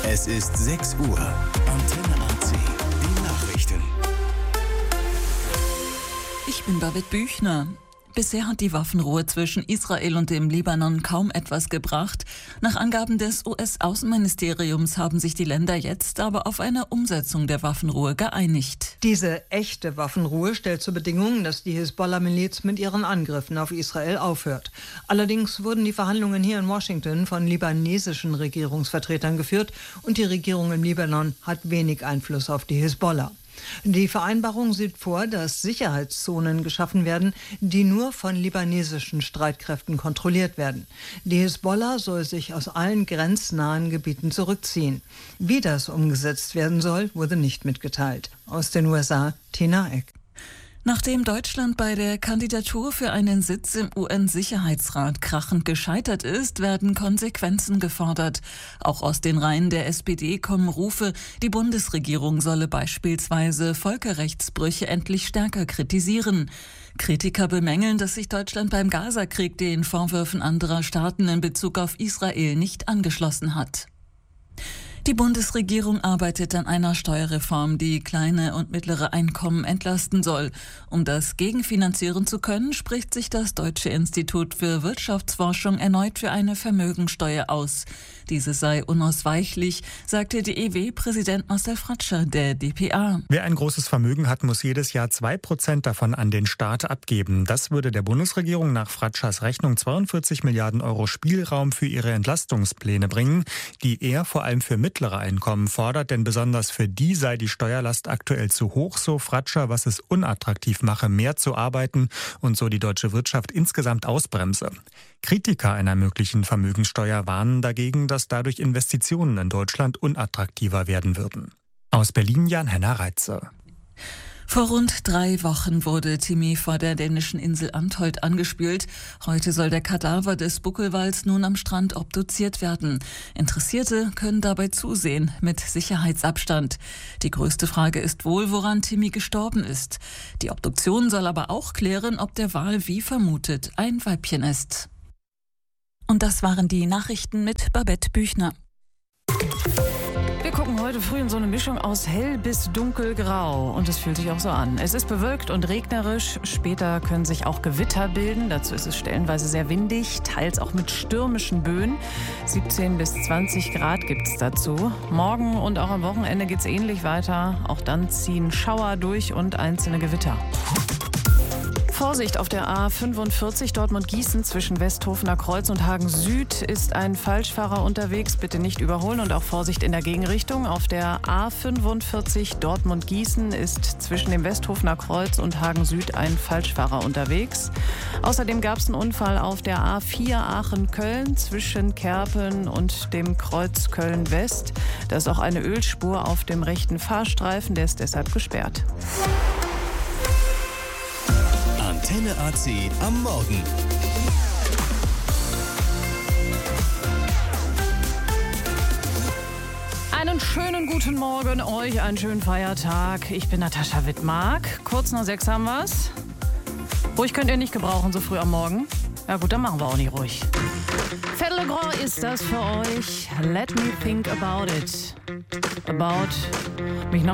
Es ist 6 Uhr. Antenne AC. Die Nachrichten. Ich bin David Büchner. Bisher hat die Waffenruhe zwischen Israel und dem Libanon kaum etwas gebracht. Nach Angaben des US-Außenministeriums haben sich die Länder jetzt aber auf eine Umsetzung der Waffenruhe geeinigt. Diese echte Waffenruhe stellt zur Bedingung, dass die Hisbollah-Miliz mit ihren Angriffen auf Israel aufhört. Allerdings wurden die Verhandlungen hier in Washington von libanesischen Regierungsvertretern geführt und die Regierung im Libanon hat wenig Einfluss auf die Hisbollah. Die Vereinbarung sieht vor, dass Sicherheitszonen geschaffen werden, die nur von libanesischen Streitkräften kontrolliert werden. Die Hisbollah soll sich aus allen grenznahen Gebieten zurückziehen. Wie das umgesetzt werden soll, wurde nicht mitgeteilt. Aus den USA, Tina Eck. Nachdem Deutschland bei der Kandidatur für einen Sitz im UN-Sicherheitsrat krachend gescheitert ist, werden Konsequenzen gefordert. Auch aus den Reihen der SPD kommen Rufe, die Bundesregierung solle beispielsweise Völkerrechtsbrüche endlich stärker kritisieren. Kritiker bemängeln, dass sich Deutschland beim Gaza-Krieg den Vorwürfen anderer Staaten in Bezug auf Israel nicht angeschlossen hat. Die Bundesregierung arbeitet an einer Steuerreform, die kleine und mittlere Einkommen entlasten soll. Um das gegenfinanzieren zu können, spricht sich das Deutsche Institut für Wirtschaftsforschung erneut für eine Vermögensteuer aus. Diese sei unausweichlich, sagte DEW-Präsident Marcel Fratscher der dpa. Wer ein großes Vermögen hat, muss jedes Jahr 2% davon an den Staat abgeben. Das würde der Bundesregierung nach Fratschers Rechnung 42 Milliarden Euro Spielraum für ihre Entlastungspläne bringen, die er vor allem für mittlere Einkommen fordert, denn besonders für die sei die Steuerlast aktuell zu hoch, so Fratscher, was es unattraktiv mache, mehr zu arbeiten und so die deutsche Wirtschaft insgesamt ausbremse. Kritiker einer möglichen Vermögenssteuer warnen dagegen, dass dadurch Investitionen in Deutschland unattraktiver werden würden. Aus Berlin Jan-Henner Reitze. Vor rund 3 Wochen wurde Timmy vor der dänischen Insel Antholt angespült. Heute soll der Kadaver des Buckelwals nun am Strand obduziert werden. Interessierte können dabei zusehen, mit Sicherheitsabstand. Die größte Frage ist wohl, woran Timmy gestorben ist. Die Obduktion soll aber auch klären, ob der Wal wie vermutet ein Weibchen ist. Und das waren die Nachrichten mit Babette Büchner. Wir gucken heute früh in so eine Mischung aus hell bis dunkelgrau und es fühlt sich auch so an. Es ist bewölkt und regnerisch, später können sich auch Gewitter bilden, dazu ist es stellenweise sehr windig, teils auch mit stürmischen Böen. 17 bis 20 Grad gibt es dazu. Morgen und auch am Wochenende geht es ähnlich weiter, auch dann ziehen Schauer durch und einzelne Gewitter. Vorsicht auf der A45 Dortmund-Gießen zwischen Westhofener Kreuz und Hagen Süd ist ein Falschfahrer unterwegs. Bitte nicht überholen und auch Vorsicht in der Gegenrichtung. Auf der A45 Dortmund-Gießen ist zwischen dem Westhofener Kreuz und Hagen Süd ein Falschfahrer unterwegs. Außerdem gab es einen Unfall auf der A4 Aachen-Köln zwischen Kerpen und dem Kreuz Köln-West. Da ist auch eine Ölspur auf dem rechten Fahrstreifen, der ist deshalb gesperrt. Antenne AC am Morgen. Einen schönen guten Morgen, euch einen schönen Feiertag. Ich bin Natascha Wittmark. Kurz nach 6 haben wir's. Ruhig könnt ihr nicht gebrauchen, so früh am Morgen. Ja gut, dann machen wir auch nicht ruhig. Fête Le Grand ist das für euch. Let me think about it. About mich noch